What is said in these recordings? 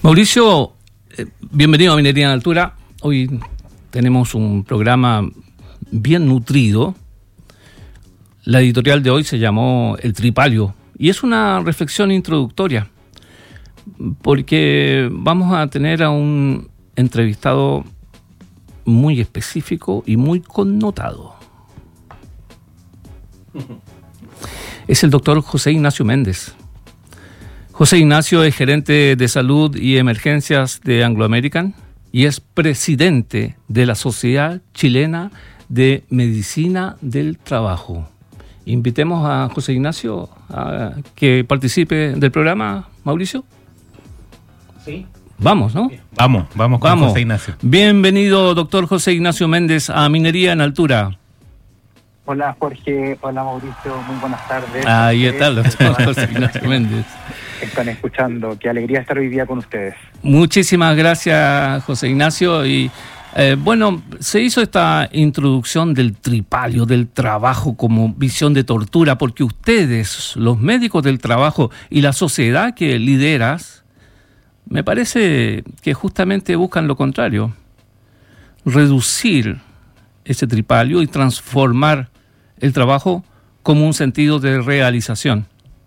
Mauricio, bienvenido a Minería en Altura. Hoy tenemos un programa bien nutrido. La editorial de hoy se llamó El Tripalio y es una reflexión introductoria porque vamos a tener a un entrevistado muy específico y muy connotado. Es el doctor José Ignacio Méndez. José Ignacio es gerente de salud y emergencias de Anglo American y es presidente de la Sociedad Chilena de Medicina del Trabajo. Invitemos a José Ignacio a que participe del programa, Mauricio. Sí. Vamos, ¿no? Vamos con José Ignacio. Bienvenido, doctor José Ignacio Méndez, a Minería en Altura. Hola Jorge, hola Mauricio, muy buenas tardes. Ahí está el doctor José Ignacio Méndez. Están escuchando, qué alegría estar hoy día con ustedes. Muchísimas gracias, José Ignacio. Y bueno, se hizo esta introducción del tripalio, del trabajo como visión de tortura, porque ustedes, los médicos del trabajo y la sociedad que lideras, me parece que justamente buscan lo contrario, reducir ese tripalio y transformar el trabajo como un sentido de realización.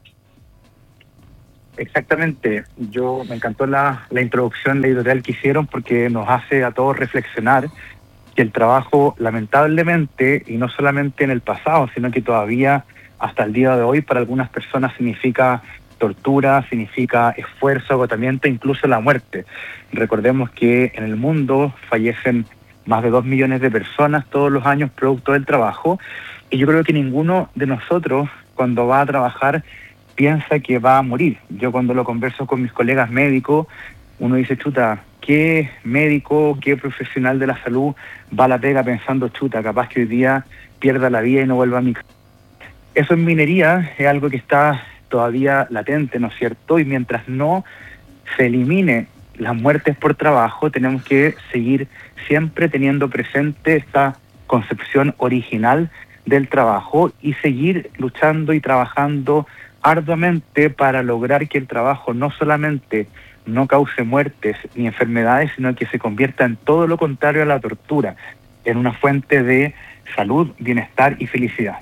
Exactamente, me encantó la introducción, la editorial que hicieron, porque nos hace a todos reflexionar que el trabajo, lamentablemente, y no solamente en el pasado, sino que todavía hasta el día de hoy, para algunas personas significa tortura, significa esfuerzo, agotamiento, incluso la muerte. Recordemos que en el mundo fallecen más de 2 millones de personas todos los años producto del trabajo, y yo creo que ninguno de nosotros, cuando va a trabajar, piensa que va a morir. Yo cuando lo converso con mis colegas médicos, uno dice, chuta, ¿qué médico, qué profesional de la salud va a la pega pensando, chuta, capaz que hoy día pierda la vida y no vuelva a mi casa? Eso en minería es algo que está todavía latente, ¿no es cierto? Y mientras no se elimine las muertes por trabajo, tenemos que seguir siempre teniendo presente esta concepción original del trabajo y seguir luchando y trabajando arduamente para lograr que el trabajo no solamente no cause muertes ni enfermedades, sino que se convierta en todo lo contrario a la tortura, en una fuente de salud, bienestar y felicidad.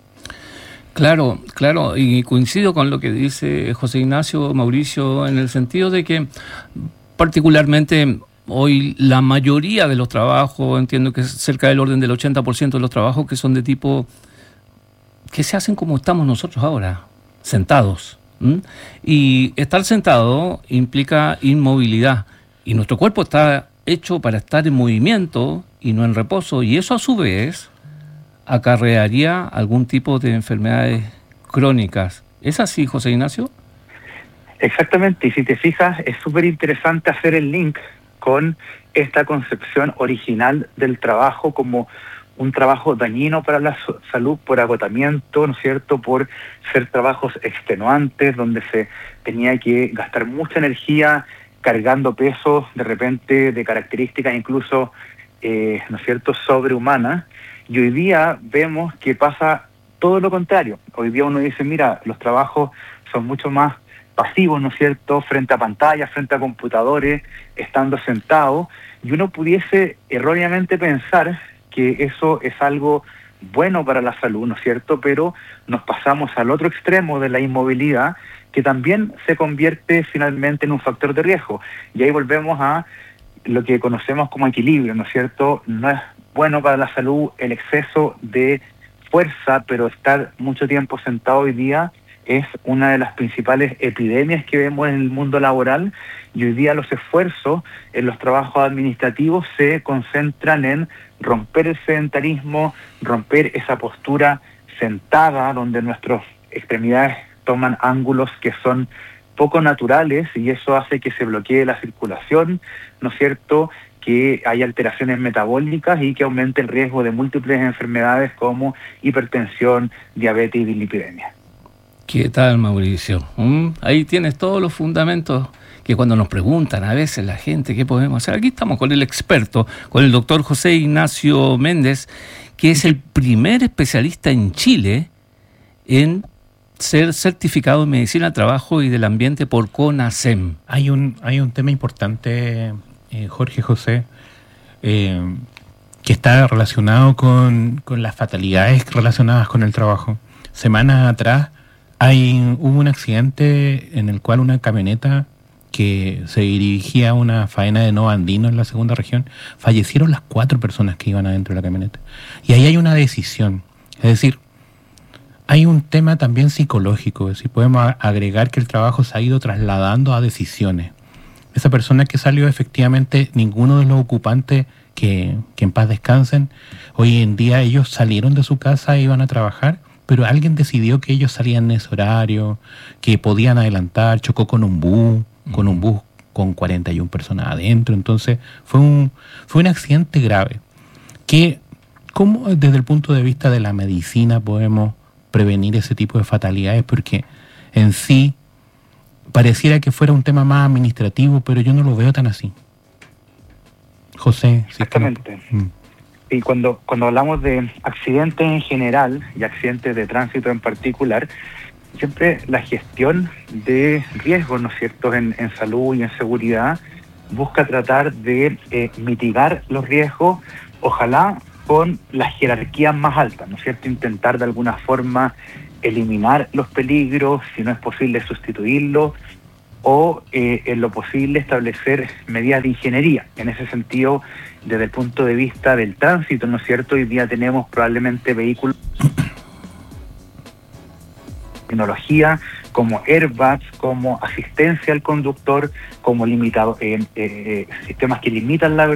Claro, y coincido con lo que dice José Ignacio, Mauricio, en el sentido de que particularmente hoy la mayoría de los trabajos, entiendo que es cerca del orden del 80% de los trabajos que son de tipo que se hacen como estamos nosotros ahora, sentados. Y estar sentado implica inmovilidad y nuestro cuerpo está hecho para estar en movimiento y no en reposo, y eso a su vez acarrearía algún tipo de enfermedades crónicas. ¿Es así, José Ignacio? Exactamente, y si te fijas, es súper interesante hacer el link con esta concepción original del trabajo como un trabajo dañino para la salud por agotamiento, ¿no es cierto?, por ser trabajos extenuantes, donde se tenía que gastar mucha energía cargando pesos, de repente de características incluso, ¿no es cierto?, sobrehumanas. Y hoy día vemos que pasa todo lo contrario. Hoy día uno dice, mira, los trabajos son mucho más pasivos, ¿no es cierto?, frente a pantallas, frente a computadores, estando sentado, y uno pudiese erróneamente pensar que eso es algo bueno para la salud, ¿no es cierto?, pero nos pasamos al otro extremo de la inmovilidad, que también se convierte finalmente en un factor de riesgo. Y ahí volvemos a lo que conocemos como equilibrio, ¿no es cierto? No es bueno para la salud el exceso de fuerza, pero estar mucho tiempo sentado hoy día es una de las principales epidemias que vemos en el mundo laboral, y hoy día los esfuerzos en los trabajos administrativos se concentran en romper el sedentarismo, romper esa postura sentada donde nuestras extremidades toman ángulos que son poco naturales, y eso hace que se bloquee la circulación, ¿no es cierto?, que hay alteraciones metabólicas y que aumente el riesgo de múltiples enfermedades como hipertensión, diabetes y dislipidemia. ¿Qué tal, Mauricio? Ahí tienes todos los fundamentos que cuando nos preguntan a veces la gente qué podemos hacer. Aquí estamos con el experto, con el doctor José Ignacio Méndez, que es el primer especialista en Chile en ser certificado en medicina del trabajo y del ambiente por CONASEM. Hay un tema importante, Jorge José, que está relacionado con las fatalidades relacionadas con el trabajo. Semanas atrás hubo un accidente en el cual una camioneta que se dirigía a una faena de Nova Andino en la segunda región, fallecieron las 4 personas que iban adentro de la camioneta. Y ahí hay una decisión, es decir, hay un tema también psicológico, es decir, podemos agregar que el trabajo se ha ido trasladando a decisiones. Esa persona que salió, efectivamente, ninguno de los ocupantes que en paz descansen, hoy en día ellos salieron de su casa e iban a trabajar, pero alguien decidió que ellos salían en ese horario, que podían adelantar, chocó con un bus con 41 personas adentro. Entonces fue un accidente grave. ¿Cómo desde el punto de vista de la medicina podemos prevenir ese tipo de fatalidades? Porque en sí pareciera que fuera un tema más administrativo, pero yo no lo veo tan así. José. Exactamente. Y cuando hablamos de accidentes en general y accidentes de tránsito en particular, siempre la gestión de riesgos, ¿no es cierto?, en salud y en seguridad, busca tratar de mitigar los riesgos, ojalá con las jerarquías más altas, ¿no es cierto?, intentar de alguna forma eliminar los peligros, si no es posible sustituirlos, o en lo posible establecer medidas de ingeniería. En ese sentido, desde el punto de vista del tránsito, ¿no es cierto?, hoy día tenemos probablemente vehículos tecnología como airbags, como asistencia al conductor, como sistemas que limitan la velocidad.